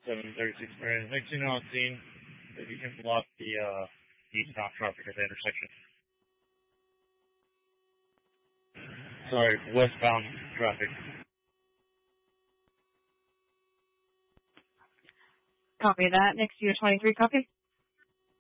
736 Brandon. Next thing on scene, if you can block the eastbound traffic at the intersection. Sorry, westbound traffic. Copy that. Next to your 23, copy.